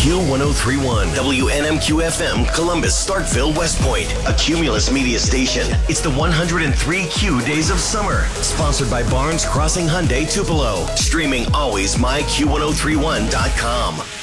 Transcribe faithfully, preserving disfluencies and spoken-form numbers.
Q ten thirty-one, W N M Q F M, Columbus, Starkville, West Point, a Cumulus media station. It's the one hundred three Q Days of Summer, sponsored by Barnes Crossing Hyundai Tupelo. Streaming always my Q ten thirty-one dot com.